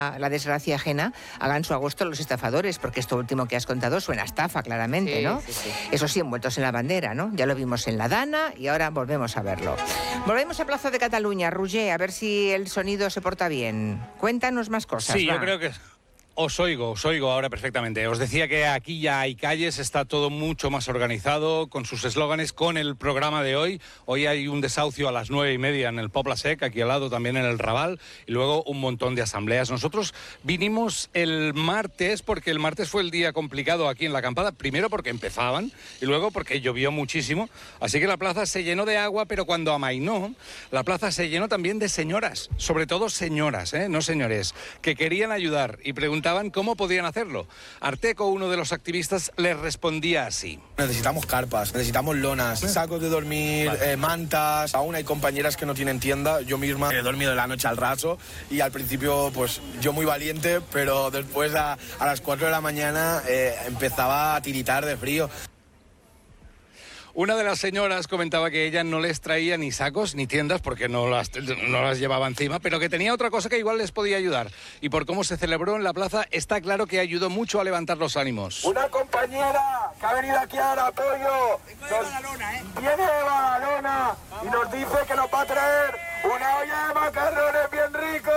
la desgracia ajena, hagan su agosto los estafadores, porque esto último que has contado suena a estafa, claramente, sí, ¿no? Sí. Eso sí, envueltos en la bandera, ¿no? Ya lo vimos en la Dana y ahora volvemos a verlo. Volvemos a Plaza de Cataluña, Roger, a ver si el sonido se porta bien. Cuéntanos más cosas. Sí, va. yo creo que... Os oigo ahora perfectamente. Os decía que aquí ya hay calles, está todo mucho más organizado, con sus eslóganes, con el programa de hoy. Hoy hay un desahucio a las 9:30 en el Pobla Sec, aquí al lado, también en el Raval, y luego un montón de asambleas. Nosotros vinimos el martes, porque el martes fue el día complicado aquí en la acampada, primero porque empezaban, y luego porque llovió muchísimo, así que la plaza se llenó de agua, pero cuando amainó, la plaza se llenó también de señoras, sobre todo señoras, no señores, que querían ayudar y preguntaban cómo podían hacerlo. Arteco, uno de los activistas, les respondía así. Necesitamos carpas, necesitamos lonas, sacos de dormir, mantas. Aún hay compañeras que no tienen tienda. Yo misma he dormido la noche al raso y al principio, pues yo muy valiente, pero después a las 4 de la mañana empezaba a tiritar de frío. Una de las señoras comentaba que ella no les traía ni sacos ni tiendas porque no las llevaba encima, pero que tenía otra cosa que igual les podía ayudar. Y por cómo se celebró en la plaza, está claro que ayudó mucho a levantar los ánimos. Una compañera que ha venido aquí a dar apoyo viene de Badalona y nos dice que nos va a traer una olla de macarrones bien ricos.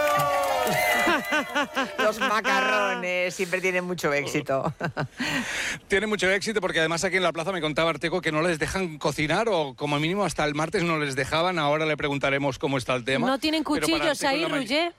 Los macarrones siempre tienen mucho éxito. Tiene mucho éxito porque además aquí en la plaza me contaba Arteco que no les dejan cocinar, o como mínimo hasta el martes no les dejaban. Ahora le preguntaremos cómo está el tema. ¿No tienen cuchillos ahí, Roger?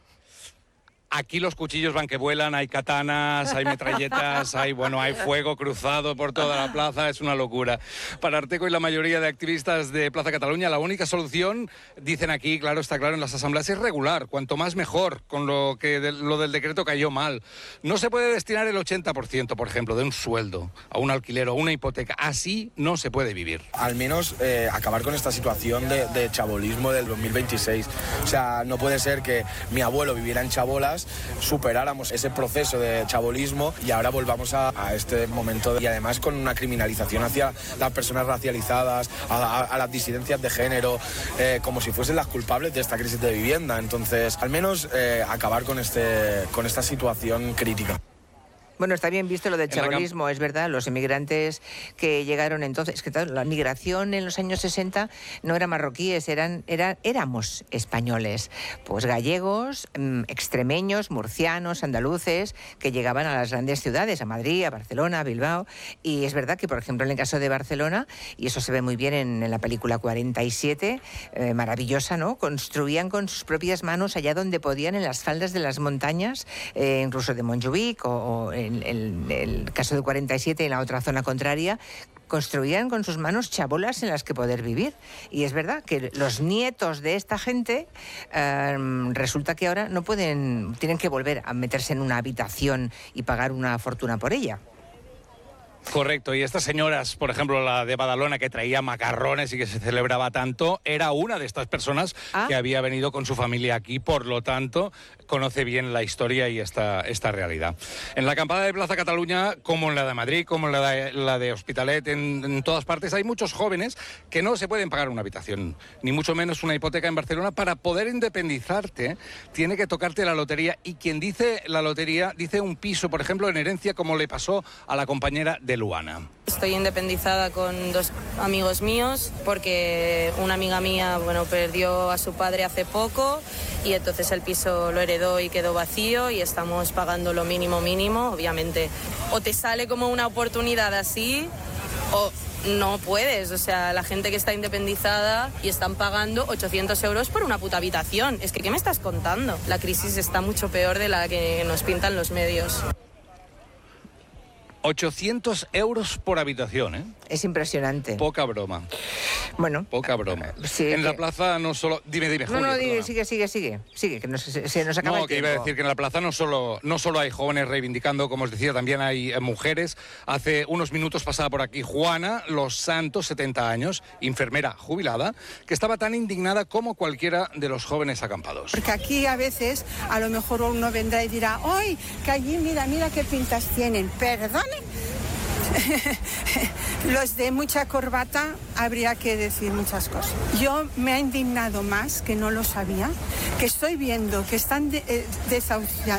Aquí los cuchillos van que vuelan, hay katanas, hay metralletas, hay fuego cruzado por toda la plaza, es una locura. Para Arteco y la mayoría de activistas de Plaza Cataluña, la única solución, dicen aquí, claro, está claro en las asambleas, es regular, cuanto más mejor, con lo del decreto cayó mal. No se puede destinar el 80%, por ejemplo, de un sueldo a un alquiler o una hipoteca, así no se puede vivir. Al menos acabar con esta situación de chabolismo del 2026. O sea, no puede ser que mi abuelo viviera en chabolas, superáramos ese proceso de chabolismo y ahora volvamos a este momento y además con una criminalización hacia las personas racializadas, a las disidencias de género, como si fuesen las culpables de esta crisis de vivienda. Entonces, al menos acabar con esta situación crítica. Bueno, está bien visto lo del chabolismo, es verdad, los inmigrantes que llegaron entonces, que la migración en los años 60 no era marroquíes, éramos españoles, pues gallegos, extremeños, murcianos, andaluces, que llegaban a las grandes ciudades, a Madrid, a Barcelona, a Bilbao, y es verdad que, por ejemplo, en el caso de Barcelona, y eso se ve muy bien en la película 47, maravillosa, ¿no?, construían con sus propias manos allá donde podían, en las faldas de las montañas, incluso de Montjuïc o en el caso de 47, en la otra zona contraria, construían con sus manos chabolas en las que poder vivir. Y es verdad que los nietos de esta gente resulta que ahora no pueden, tienen que volver a meterse en una habitación y pagar una fortuna por ella. Correcto, y estas señoras, por ejemplo, la de Badalona, que traía macarrones y que se celebraba tanto, era una de estas personas que había venido con su familia aquí, por lo tanto, conoce bien la historia y esta realidad. En la acampada de Plaza Cataluña, como en la de Madrid, como en la de Hospitalet, en todas partes, hay muchos jóvenes que no se pueden pagar una habitación, ni mucho menos una hipoteca en Barcelona. Para poder independizarte, tiene que tocarte la lotería, y quien dice la lotería, dice un piso, por ejemplo, en herencia, como le pasó a la compañera de Luana. Estoy independizada con dos amigos míos porque una amiga mía, perdió a su padre hace poco y entonces el piso lo heredó y quedó vacío y estamos pagando lo mínimo, obviamente. O te sale como una oportunidad así o no puedes. O sea, la gente que está independizada y están pagando 800 euros por una puta habitación. Es que, ¿qué me estás contando? La crisis está mucho peor de la que nos pintan los medios. 800 euros por habitación, ¿eh? Es impresionante. Poca broma. Bueno. Poca broma. Sí, en la plaza no solo... Dime, Julio. No, sigue, que se nos acaba el tiempo. Que iba a decir que en la plaza no solo hay jóvenes reivindicando, como os decía, también hay mujeres. Hace unos minutos pasaba por aquí Juana Los Santos, 70 años, enfermera jubilada, que estaba tan indignada como cualquiera de los jóvenes acampados. Porque aquí a veces, a lo mejor uno vendrá y dirá, ¡ay, que allí mira qué pintas tienen! ¿Perdone? Los de mucha corbata habría que decir muchas cosas. Yo me ha indignado más, que no lo sabía, que estoy viendo que están desahuciando